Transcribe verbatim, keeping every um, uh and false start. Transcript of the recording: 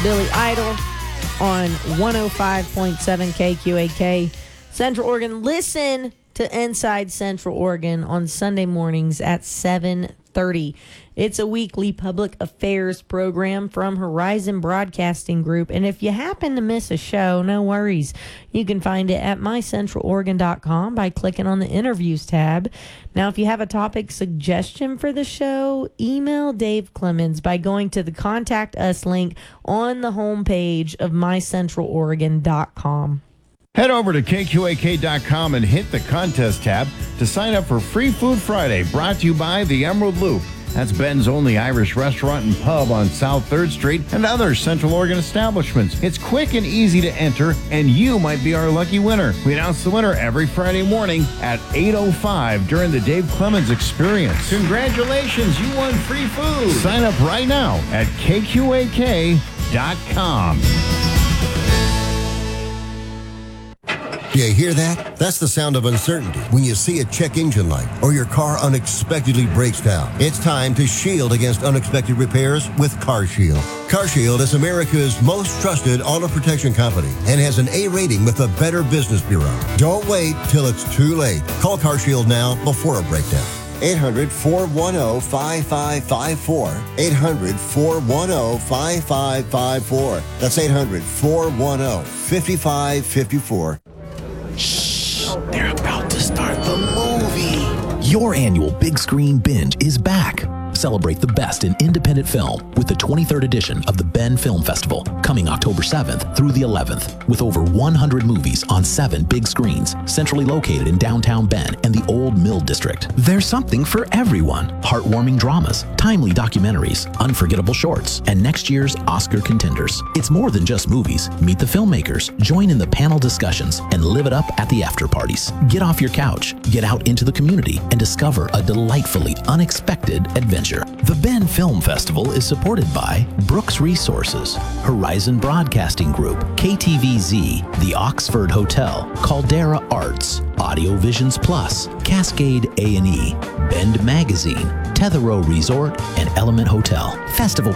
Billy Idol on one oh five point seven K Q A K Central Oregon. Listen to Inside Central Oregon on Sunday mornings at seven thirty. It's a weekly public affairs program from Horizon Broadcasting Group, and if you happen to miss a show, no worries. You can find it at my central oregon dot com by clicking on the interviews tab. Now, if you have a topic suggestion for the show, email Dave Clemens by going to the Contact Us link on the homepage of my central oregon dot com. Head over to K Q A K dot com and hit the contest tab to sign up for Free Food Friday, brought to you by the Emerald Loop. That's Ben's only Irish restaurant and pub on South third Street and other Central Oregon establishments. It's quick and easy to enter, and you might be our lucky winner. We announce the winner every Friday morning at eight oh five during the Dave Clemens Experience. Congratulations, you won free food. Sign up right now at K Q A K dot com. You hear that? That's the sound of uncertainty when you see a check engine light or your car unexpectedly breaks down. It's time to shield against unexpected repairs with CarShield. CarShield is America's most trusted auto protection company and has an A rating with the Better Business Bureau. Don't wait till it's too late. Call CarShield now before a breakdown. eight hundred, four one zero, five five five four. eight hundred, four one zero, five five five four. That's eight hundred, four one zero, five five five four. Shh, they're about to start the movie. Your annual Big Screen Binge is back. Celebrate the best in independent film with the twenty-third edition of the Ben Film Festival, coming October seventh through the eleventh, with over one hundred movies on seven big screens, centrally located in downtown Ben and the Old Mill District. There's something for everyone. Heartwarming dramas, timely documentaries, unforgettable shorts, and next year's Oscar contenders. It's more than just movies. Meet the filmmakers, join in the panel discussions, and live it up at the after parties. Get off your couch, get out into the community, and discover a delightfully unexpected adventure. The Ben Film Festival is supported by Brooks Resources, Horizon Broadcasting Group, K T V Z, the Oxford Hotel, Caldera Arts, Audio Visions Plus, Cascade A and E, Bend Magazine, Tetherow Resort, and Element Hotel. Festival